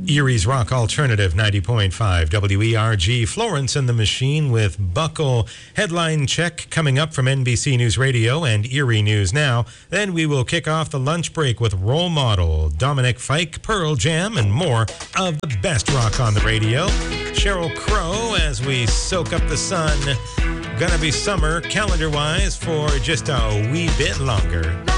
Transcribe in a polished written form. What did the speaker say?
Erie's Rock Alternative 90.5 WERG. Florence and the Machine with Buckle. Headline check coming up from NBC News Radio and Erie News Now. Then we will kick off the lunch break with Role Model, Dominic Fike, Pearl Jam, and more of the best rock on the radio. Sheryl Crow as we soak up the sun. Gonna be summer calendar-wise for just a wee bit longer.